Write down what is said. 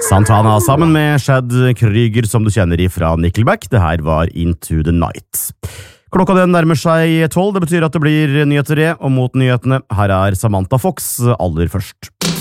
Santana sammen med Chad Kroeger som du kjenner ifra Nickelback. Det her var Into the Night. Klokka den nærmer seg 12, det betyr at det blir nyheter og mot nyhetene. Her er Samantha Fox aller først.